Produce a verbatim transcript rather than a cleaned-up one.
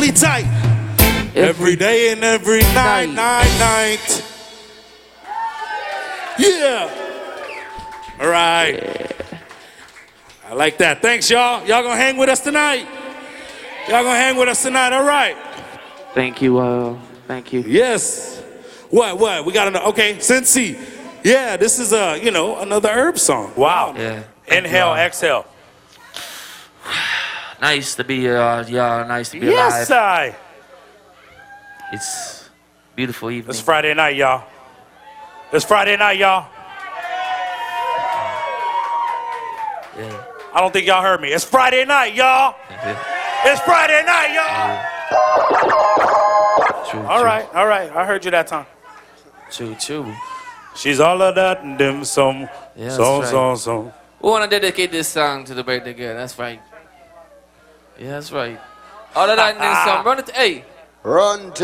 Simply tight. Every day and every night, night, night. Yeah. All right. Yeah. I like that. Thanks, y'all. Y'all gonna hang with us tonight? Y'all gonna hang with us tonight? All right. Thank you, uh, thank you. Yes. What, what? We got another, okay, Cincy. Yeah, this is, a, you know, another herb song. Wow. Yeah. Inhale, exhale. Nice to be, uh, yeah, nice to be Yes, alive. I. It's beautiful evening. It's Friday night, y'all. It's Friday night, y'all. Yeah. I don't think y'all heard me. It's Friday night, y'all. It's Friday night, y'all. True, All true. right, all right. I heard you that time. True, true. She's all of that and them some, Yeah, that's some, right. some, some. We want to dedicate this song to the birthday girl. That's right. Yeah, that's right. All of that and then some. Run it. Hey. Run.